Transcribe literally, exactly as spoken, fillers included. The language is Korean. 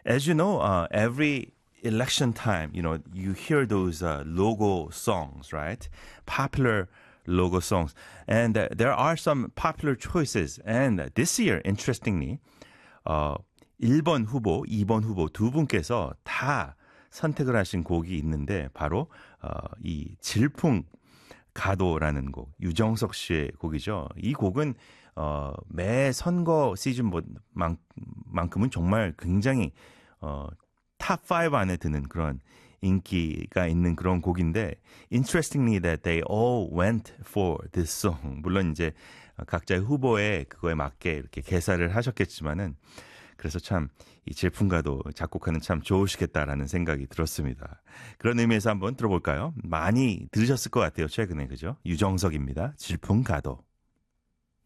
As you know, uh, every election time, you know, you hear those uh, logo songs, right? Popular logo songs. And uh, there are some popular choices. And this year, interestingly, uh, 일 번 후보, 이 번 후보 두 분께서 다 선택을 하신 곡이 있는데 바로 어, 이 질풍 가도라는 곡, 유정석 씨의 곡이죠. 이 곡은 어, 매 선거 시즌만큼은 정말 굉장히 어, 탑 오 안에 드는 그런 인기가 있는 그런 곡인데 interestingly that they all went for this song. 물론 이제 각자의 후보에 그거에 맞게 이렇게 개사를 하셨겠지만은 그래서 참 이 질풍가도 작곡하는 참 좋으시겠다라는 생각이 들었습니다. 그런 의미에서 한번 들어볼까요? 많이 들으셨을 것 같아요. 최근에 그죠? 유정석입니다. 질풍가도.